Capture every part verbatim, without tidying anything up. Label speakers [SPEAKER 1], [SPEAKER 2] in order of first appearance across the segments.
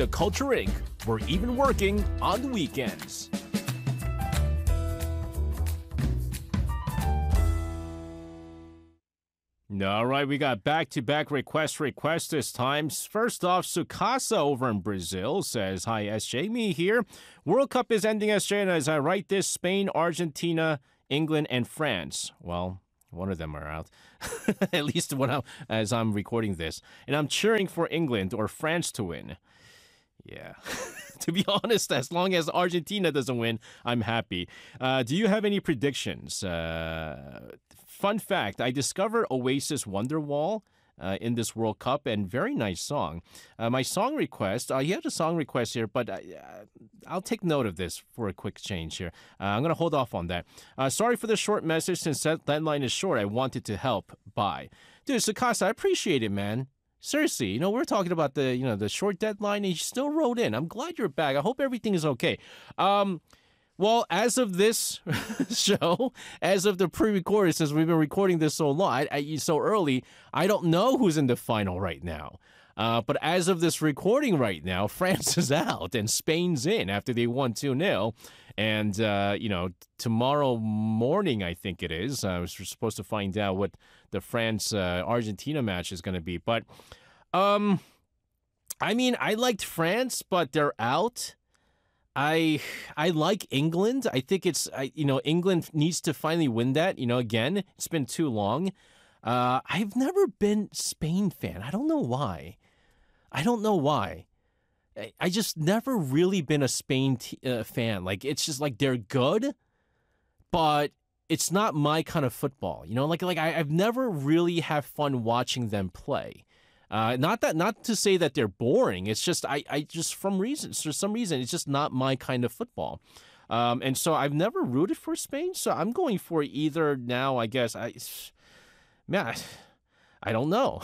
[SPEAKER 1] to Culture Incorporated. We're even working on the weekends. All right, we got back-to-back request requests this time. First off, Sukasa over in Brazil says, "Hi, S J, me here. World Cup is ending, S J, and as I write this, Spain, Argentina, England, and France. Well, one of them are out, at least when I, as I'm recording this. And I'm cheering for England or France to win. Yeah, to be honest, as long as Argentina doesn't win, I'm happy. Uh, do you have any predictions? Uh, fun fact, I discovered Oasis Wonderwall uh, in this World Cup, and very nice song. Uh, my song request, uh, you have a song request here, but uh, I'll take note of this for a quick change here. Uh, I'm going to hold off on that. Uh, sorry for the short message. Since that deadline is short, I wanted to help. Bye. Dude, Sukasa, I appreciate it, man. Seriously, you know, we're talking about the, you know, the short deadline, and you still wrote in. I'm glad you're back. I hope everything is okay. Um, well, as of this show, as of the pre-recorded, since we've been recording this so long, I, I, so early, I don't know who's in the final right now. Uh, but as of this recording right now, France is out and Spain's in after they won two nil. And, uh, you know, tomorrow morning, I think it is, I was supposed to find out what the France-Argentina uh, match is going to be. But, um, I mean, I liked France, but they're out. I I like England. I think it's, I, you know, England needs to finally win that. You know, again, it's been too long. Uh, I've never been Spain fan. I don't know why. I don't know why. I, I just never really been a Spain t- uh, fan. Like, it's just like they're good, but it's not my kind of football. You know, like like I, I've never really had fun watching them play. Uh, not that, not to say that they're boring. It's just I, I just from reasons for some reason it's just not my kind of football. Um, and so I've never rooted for Spain. So I'm going for either now. I guess I, man, I don't know.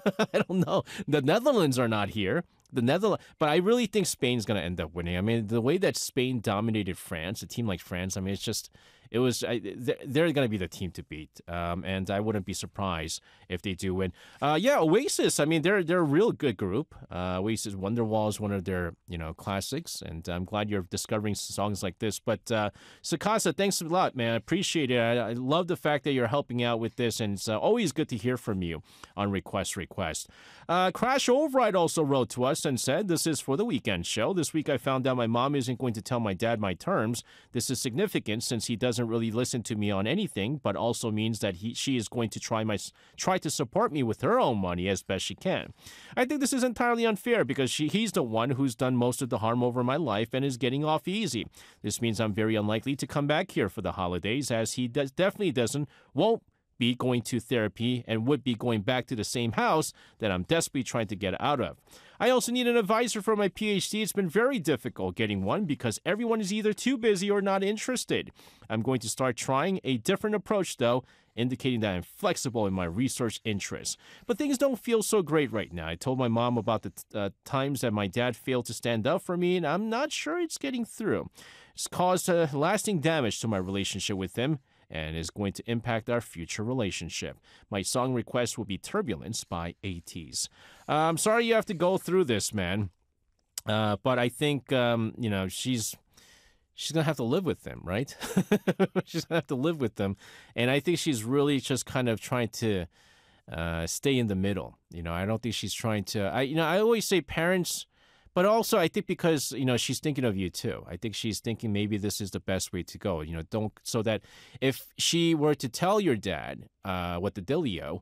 [SPEAKER 1] I don't know. The Netherlands are not here. The Netherlands, but I really think Spain's going to end up winning. I mean, the way that Spain dominated France, a team like France, I mean, it's just, it was, I, they're going to be the team to beat. Um, and I wouldn't be surprised if they do win. Uh, yeah, Oasis, I mean, they're they're a real good group. Uh, Oasis Wonderwall is one of their, you know, classics. And I'm glad you're discovering songs like this. But uh, Sukasa, thanks a lot, man. I appreciate it. I, I love the fact that you're helping out with this. And it's uh, always good to hear from you on Request Request. Uh, Crash Override also wrote to us and said, "This is for the weekend show. This week I found out my mom isn't going to tell my dad my terms. This is significant since he doesn't really listen to me on anything, but also means that he she is going to try my try to support me with her own money as best she can. I think this is entirely unfair because she he's the one who's done most of the harm over my life and is getting off easy. This means I'm very unlikely to come back here for the holidays, as he does, definitely doesn't won't be going to therapy and would be going back to the same house that I'm desperately trying to get out of. I also need an advisor for my PhD. It's been very difficult getting one because everyone is either too busy or not interested. I'm going to start trying a different approach, though, indicating that I'm flexible in my research interests. But things don't feel so great right now. I told my mom about the t- uh, times that my dad failed to stand up for me, and I'm not sure it's getting through. It's caused uh, lasting damage to my relationship with him and is going to impact our future relationship. My song request will be Turbulence by eighties. Uh, I'm sorry you have to go through this, man. Uh, but I think, um, you know, she's she's going to have to live with them, right? She's going to have to live with them. And I think she's really just kind of trying to uh, stay in the middle. You know, I don't think she's trying to, I, you know, I always say parents, but also I think because, you know, she's thinking of you too. I think she's thinking maybe this is the best way to go, you know, don't, so that if she were to tell your dad uh, what the dealio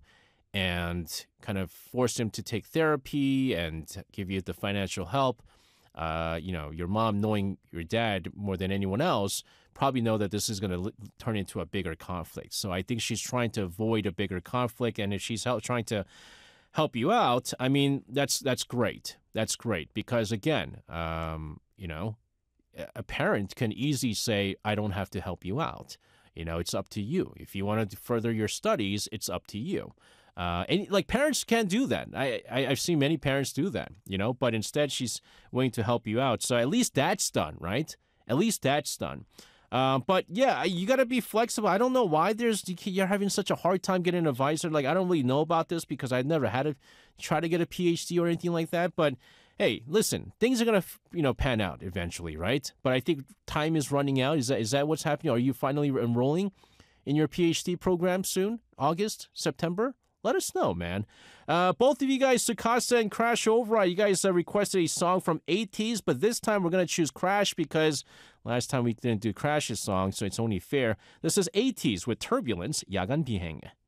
[SPEAKER 1] and kind of force him to take therapy and give you the financial help, uh, you know, your mom knowing your dad more than anyone else probably know that this is going to l- turn into a bigger conflict. So I think she's trying to avoid a bigger conflict. And if she's help, trying to help you out, I mean, that's that's great. That's great because, again, um, you know, a parent can easily say, I don't have to help you out. You know, it's up to you. If you want to further your studies, it's up to you. Uh, and like parents can do that. I, I, I've seen many parents do that, you know, but instead she's willing to help you out. So at least that's done, right? At least that's done. Uh, but yeah, you got to be flexible. I don't know why there's you're having such a hard time getting an advisor. Like, I don't really know about this because I've never had to try to get a PhD or anything like that. But Hey, listen, things are gonna, you know, pan out eventually, right? But I think time is running out. Is that is that what's happening? Are you finally enrolling in your PhD program soon? August, September? Let us know, man. Uh, both of you guys, Sukasa and Crash Override, you guys uh, requested a song from eighties, but this time we're going to choose Crash because last time we didn't do Crash's song, so it's only fair. This is eighties with Turbulence, 야간 비행.